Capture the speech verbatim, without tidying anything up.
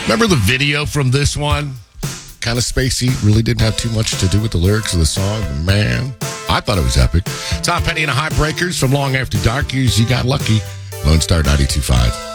Remember the video from this one? Kind of spacey. Really didn't have too much to do with the lyrics of the song. Man, I thought it was epic. Tom Petty and the Heartbreakers from Long After Dark. You got lucky. Lone Star ninety-two point five.